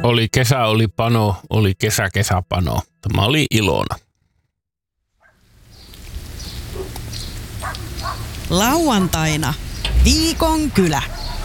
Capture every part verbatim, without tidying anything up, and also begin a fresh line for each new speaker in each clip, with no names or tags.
Oli kesä, oli pano, oli kesä, kesäpano. Tämä oli Ilona.
Lauantaina Viikon kylä.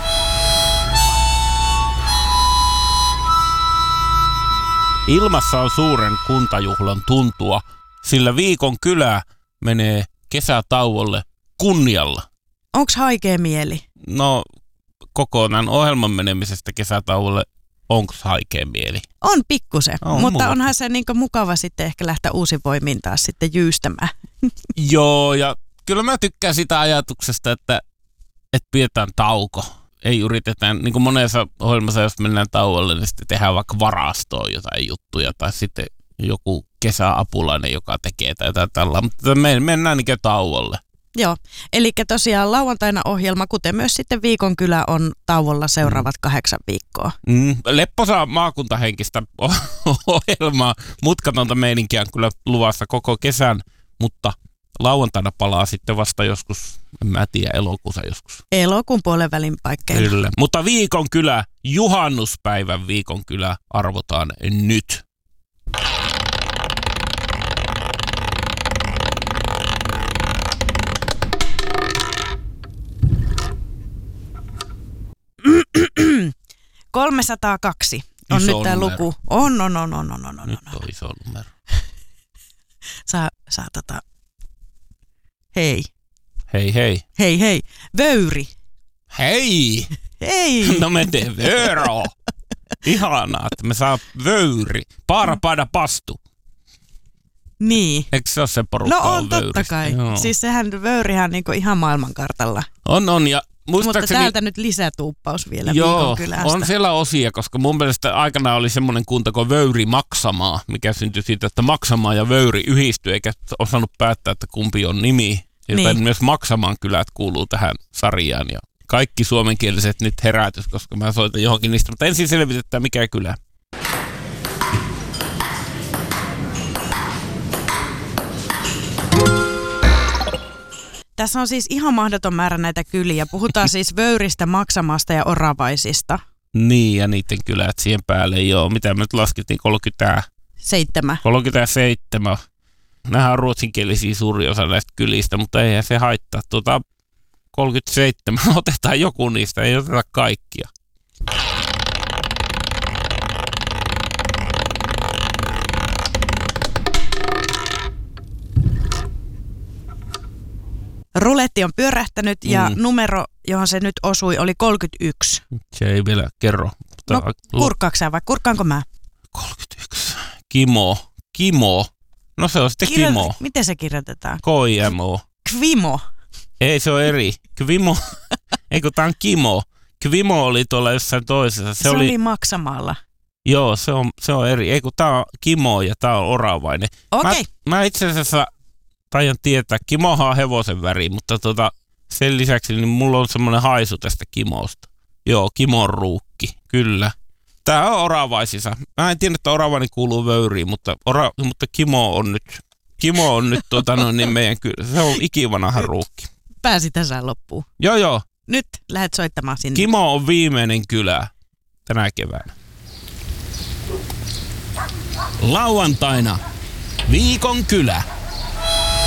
Ilmassa on suuren kuntajuhlan tuntua, sillä Viikon kylä menee kesätauolle kunnialla.
Onks haikea mieli?
No, kokonaan ohjelman menemisestä kesätauolle, onks haikea mieli?
On pikkusen,
on,
mutta
mulla.
Onhan se niinku mukava sitten ehkä lähteä uusin voimin taas sitten jyystämään.
Joo, ja kyllä mä tykkään sitä ajatuksesta, että, että pidetään tauko. Ei yritetä, niin kuin monessa ohjelmassa, jos mennään tauolle, niin sitten tehdään vaikka varastoon jotain juttuja, tai sitten joku kesäapulainen, joka tekee tai jotain tällä. Mutta me mennään niin kuin tauolle.
Joo, eli tosiaan lauantaina ohjelma, kuten myös sitten Viikon kylä, on tauolla seuraavat kahdeksan viikkoa.
Mm, lepposaa maakuntahenkistä ohjelmaa, mutkatonta meininkiä on kyllä luvassa koko kesän, mutta lauantaina palaa sitten vasta joskus, en mä tiedä, elokuussa joskus.
Elokuun puolen välin paikkeilla.
Kyllä, mutta Viikon kylä, juhannuspäivän Viikon kylä arvotaan nyt.
kolmesataakaksi on
iso
nyt tämä
numero.
luku. On, on, on, on, on, on.
Nyt on iso numero.
Saa, saa tota... Hei.
Hei, hei.
Hei, hei. Vöyri.
Hei!
Hei.
No me tee vero. Ihanaa, että me saa vöyri. Paara, paada, pastu.
Niin.
Eikö se ole se porukka?
No on totta
vöyristä?
kai.
Joo.
Siis sehän vöyrihän niinku ihan maailmankartalla.
On, on. Ja
Mutta
muistaakseni,
täältä nyt lisätuuppaus vielä
joo,
Viikon kylästä.
on siellä osia, koska mun mielestä aikana oli semmoinen kunta kuin Vöyri Maksamaa, mikä syntyi siitä, että Maksamaa ja Vöyri yhdistyi, eikä osannut päättää, että kumpi on nimi. Joten
Niin.
myös Maksamaan kylät kuuluu tähän sarjaan. Ja kaikki suomenkieliset nyt herätys, koska mä soitan johonkin niistä. Mutta ensin selvitetään, mikä kylä.
Tässä on siis ihan mahdoton määrä näitä kyliä. Puhutaan siis Vöyristä, Maksamasta ja Oravaisista.
Niin, ja niiden kylät siihen päälle, joo. Mitä me nyt laskettiin? kolmekymmentä,
Seitsemän.
kolmekymmentäseitsemän. Nämähän on ruotsinkielisiä suuri osa näistä kylistä, mutta eihän se haittaa. Tuota, kolmekymmentäseitsemän. Otetaan joku niistä, ei oteta kaikkia.
Ruletti on pyörähtänyt ja
Mm.
numero, johon se nyt osui, oli kolmekymmentäyksi.
Se ei vielä kerro.
No, kurkkaatko sä vai kurkkaanko mä?
kolmekymmentäyksi. Kimo. Kimo. No se on sitten
Kirjoit-
Kimo.
Miten se kirjoitetaan?
K I M O.
Kvimo.
Ei, se on eri. Kvimo. Eikö tää on Kimo. Kvimo oli tuolla jossain toisessa. Se,
Se,
oli,
oli Maksamalla.
joo, se on, se on eri. Ei kun tää on Kimo ja tää on Oravainen.
Okei.
Mä, mä itse asiassa taidan tietää, Kimohan on hevosen väri, mutta tota, sen lisäksi niin mulla on semmoinen haisu tästä Kimosta. Joo, Kimon ruukki, kyllä. Tää on Oravaisissa. Mä en tiedä, että Oravainen kuuluu Vöyriin, mutta, ora, mutta Kimo on nyt, Kimo on nyt tota, no, niin meidän kyllä. Se on ikivanha ruukki.
Pääsi tässä loppuun.
Joo, joo.
Nyt lähdet soittamaan sinne.
Kimo on viimeinen kylä tänä keväänä.
Lauantaina Viikon kylä.